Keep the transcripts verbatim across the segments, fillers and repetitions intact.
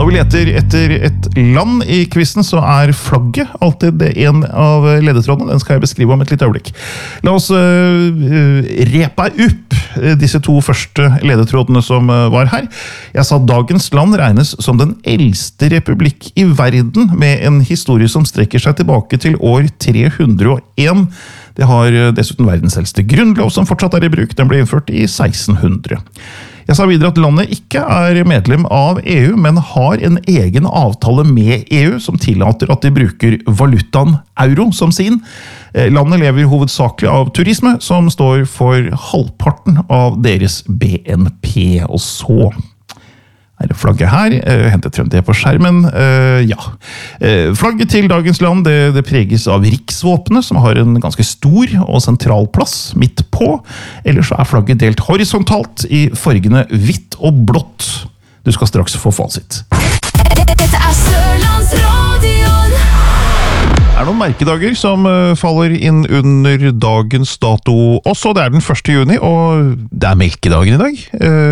Når vi leter etter et land i quizen, så er flagget alltid en av ledetrådene. Den skal jeg beskrive om et lite øyeblikk. La oss uh, repe opp disse to første ledetrådene som var her. Jeg sa dagens land regnes som den eldste republikk i verden, med en historie som strekker seg tilbake til år tre hundre og en. Det har dessuten verdens eldste grunnlov som fortsatt er i bruk. Den ble innført i seksten hundre. Jeg sa videre at landet ikke er medlem av E U, men har en egen avtale med E U som tillater at de bruker valutaen euro som sin. Landet lever hovedsakelig av turisme, som står for halvparten av deres B N P. Og så er det flagget her. Jeg hentet frem det på skjermen. Ja. Flagget til dagens land det, det preges av riksvåpenet, som har en ganske stor og sentral plass midt på. Ellers så er flagget delt horisontalt i fargene hvitt og blått. Du skal straks få fasit. Dette er Sørlandsradion. Det er noen merkedager som faller inn under dagens dato også. Det er den første juni, og det er melkedagen i dag.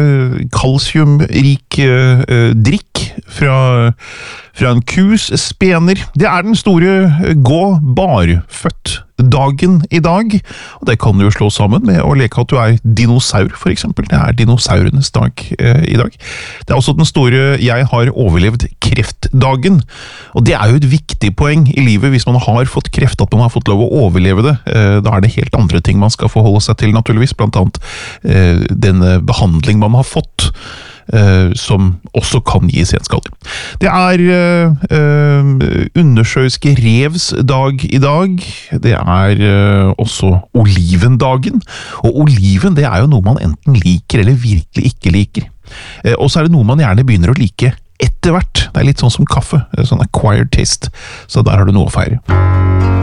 Kalsiumrik drikk fra, fra en kus spener. Det er den store gå barfødt dagen i dag, og det kan du jo slå sammen med å leke at du er dinosaur, for eksempel. Det er dinosaurenes dag eh, i dag. Det er også den store jeg har overlevd kreftdagen, og det er jo et viktig poeng i livet hvis man har fått kreft, at man har fått lov å overleve det. Eh, da er det helt andre ting man skal forholde seg til, naturligvis, blant annet eh, denne behandling man har fått, Uh, som også kan gi senskader. Det er uh, uh, undersjøiske revs dag i dag. Det er uh, også olivendagen. Og oliven, det er jo noe man enten liker eller virkelig ikke liker. Uh, og så er det noe man gjerne begynner å like etter hvert. Det er litt sånn som kaffe, sånn acquired taste. Så der har du noe å feire.